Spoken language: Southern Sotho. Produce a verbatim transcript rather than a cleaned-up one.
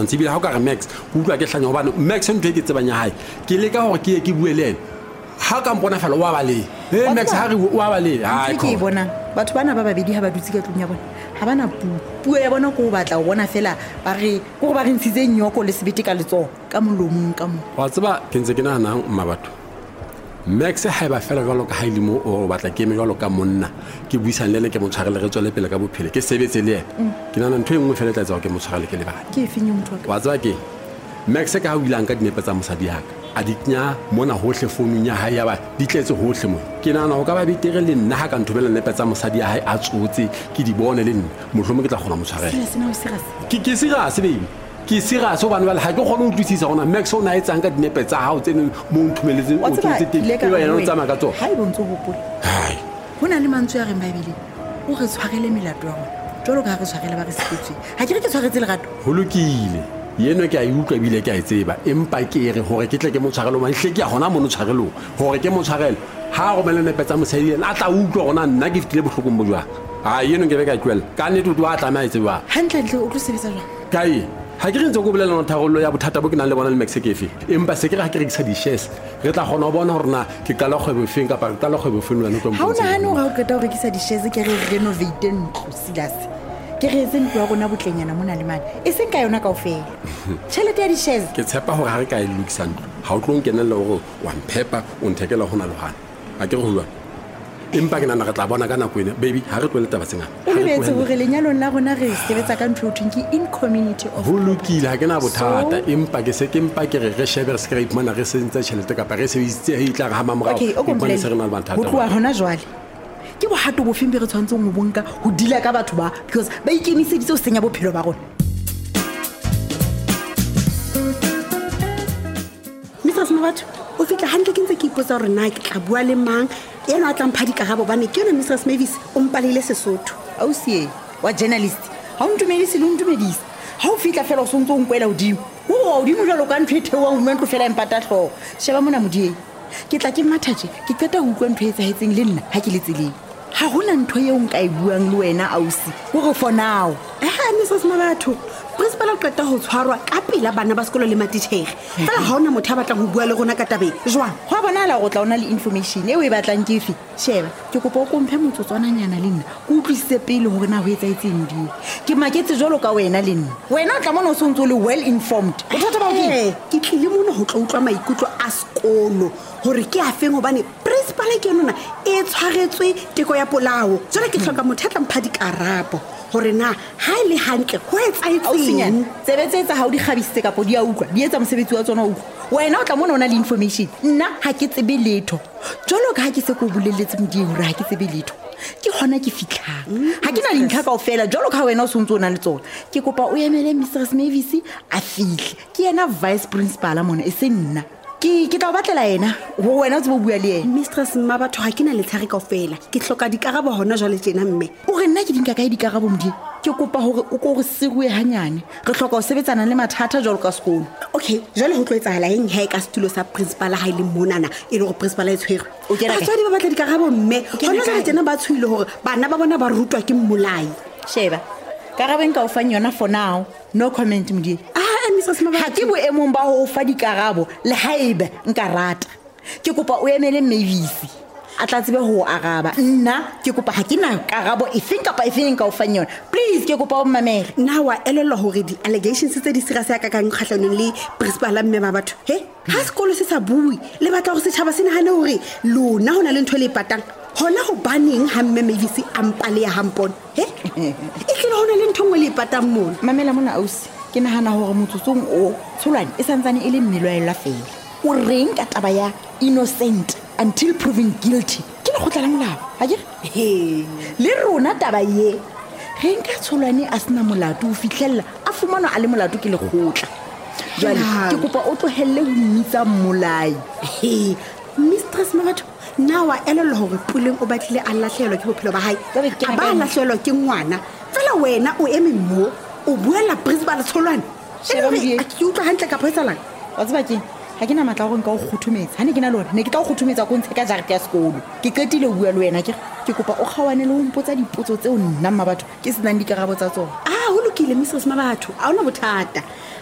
nonsense ebile ha o ka re Max o utlwa ke hlanya hobane Max ntwe ke tsebang ya hae ke leka hore ke ke bue le ena ha ka mpona fela wa bale hey Max ha re wa bale ha ke bona batho bana ba babedi ha ba dutse ka tlung ya bona ha bana puo puo ya bona go batla o bona fela ba re go ba re ntshitse nyoko le sebete ka letso ka molomong ka mo wa tseba ke ntse ke nana mma batho Max ha ba fela jalo ka hailimo o batla ke me jalo ka monna ke buisana le le ke mo tshwarele re tswele pele ka bophelo ke sebetse le ena ke nana ntwe engwe fela tla tsa ke mo tshwarele ke le bana ke finye motho wa tseba ke Max ka ha o ilang ka dinepe tsa mosadi yaka a ditnya mona hohle founung ya hae ya ba di tletse hohle mo ke nana ho ka ba betere le nna ha ka nthobela nepe tsa mosadi ya hae a tsotse ke di bone le nna mohlomong ke tla kgona mo tshwarela sena o serious ke ke serious baby ke serious o bana ba le ha ke kgone ho utlwisisa gona Max o na etsang ka dinepe tsa hao tsene mo nthumeletse o tsotse teng ke wena o tsama ka tsona ha e bontse hopola hai hona le mantswe ya re Bibele o re tshwarele melato ya rona jolo ka re tshwarele ba re setswe ha ke re ke tshwaretse lerato ho lokile yeno ke a iutlwa bile ke a tseba empa ke re hore ke tle ke mo tshwarelo ma hle ke a gona mo no tshwarelo hore ke mo tshwarelo ha go mele nepe tsa mosadi ena a tla utlwa gona nna ke fitile bohlokong bo jwa ha yeno ke be ka twela ka nne tu tla tla tseba hantle ntle o tlo sebetsa jwa kai ha ke re ntse go bolela nna tharollo ya bothata bo ke nang le bona le Max kefe empa se ke re ha ke re sa di shares re tla gona ho bona hore na ke qala kgwebo feng ka pa ke qala kgwebo feng lwana tlo ha ona hane o ga o qeta ho rekisa di shares ke re renovate ntlo silas ke re etse ntlo ya rona botlenyana mona le mane e seng ka yona kaofela tšhelete ya di shares ke tshepa hore ha re ka e lokisa ntlo ha o tlo nkenella hore wa mphepa o nthekela hona le hana a ke re ho lwana empa ke nana re tla bona ka nako ena baby ha re tlwele taba tsena o lebetse hore lenyalong la rona re sebetsa ka ntho thweng ke in community of ho lokile ha ke na bothata empa ke se ke empa ke re re shebe script mana re sentse tšhelete ka pa re sebeditse e tla ga mamorao okay o komplele se re na le mathata ho tloa hona jwale ke bohato bo feng be re tshwantseng go bonka ho dila ka batho ba because ba ikemiseditse ho senya bophelo ba rona Missus Mabatho o fitla hantle ke ntse ke ipotsa hore na ke tla bua le mang eno a tla mpha dikarabo bane ke yona Missus Mavis o mpalile Sesotho ausie wa journalist ha o ntumedise le o ntumedise ha o fitla fela o sontse o nkwela hodimo o o hodimo jalo ka ntho e theoang mo ntlo fela empata tlhogo sheba mona modie ke tla ke mathaje ke qeta ho utlwa ntho e etsahetseng le nna ha ke le tseleng ha hona ntho eo nka e buang le wena ausi o re for now eh Missus Mabatho principal o qeta ho tshwarwa ka pela bana ba sekolo le matitjhere fela ha ona motho a batlang ho bua le rona ka tabeng jwang ho bonala go tla ona le information e o e batlang ke efe sheba ke kopa o komphe motsotswananyana le nna go utlwisise pele hore na ho etsaetseng di ke maketse jolo ka wena le nna wena o tla mona o sontse le well informed o thata ba ke ke tlile mona ho tla utlwa maikutlo a sekolo hore ke a feng hobane principal ke yona e tshwaretswe teko ya polao jole ke hloka motho a tla mpha dikarabo hore na ha ile hantle ho etsaetseng tsebetsetsa ha o di khabisitse kapo di a utlwa di etsa mosebetsi wa tsona o utlwa wena o tla mona ona le information nna ha ke tsebe letho jolo ka ha ke se ko buleletse modie hore ha ke tsebe letho ke hona ke fitlang ha ke na dintlha kaofela jolo ka wena o sontse o na le tsona ke kopa o emele Missus Mavis a fihle ke yena vice principal mona e se nna ke ke tla batlela yena ho wena o tsebo bua le yena Mistress Mabatho ha ke na le tshari kaofela ke hloka dikarabo hona jwale tjena mme o re nna ke dinka kae dikarabo modie ke kopa hore o ko re sirue hanyane re hloka ho sebetsana le mathata jwalo ka sekolo okay jwale ho tlo etsahala eng ha e ka setulo sa principal ha ile monana e le go principal e tshwere o kena ka tswadi ba batla dikarabo mme hona jwale tjena ba tshwile hore bana ba bona ba rutwa ke mmolai sheba karabeng ka o fang yona for now no comment modie ha ke boemong ba ho fa dikarabo le haebe nka rata ke kopa o emele Mavis a tla tsebe ho araba nna ke kopa ha ke na karabo efeng kapa efeng ka o fang yona please ke kopa o mmamele nna wa elelwa hore di allegations tse di serious ya ka ka nkgahlano le principal mme Mabatho he ha sekolo se sa bui le batla hore setjhaba se nahane hore lona hona le ntho le patang hona ho baneng ha mme Mavis a mpale ya hampon he e tlile hona le ntho ngwe le patang mona mamela mona ausi ke nahana hore motsotsong o tsholwane e santsane e le mmelaela fela o reng ka taba ya innocent until proven guilty ke le khotla la molao ha ke he le rona taba ye re nka tsholwane a sena molato o fihlella a fumana a le molato ke le khotla jwale ke kopa o tlohelle ho mmitsa molai he Mistress Mabatho now a elelo hore puleng o batlile a lahlelwa ke bophelo ba hae a ba lahlelwa ke ngwana fela wena o eme mo o buela principal tsholwane sheba ke utlwa hantle ka phoetsalang wa tseba ke ha ke na matla go nka o khuthumetsa ha ne ke na le hore ne ke tla go khuthumetsa go ntshe ka jarete ya sekolo ke qetile o bua le wena ke ke kopa o kgawane le ho mpotsa dipotso tseo nna Mabatho ke senang dikarabo tsa tsona ah ho lokile Missus Mabatho a ona bothata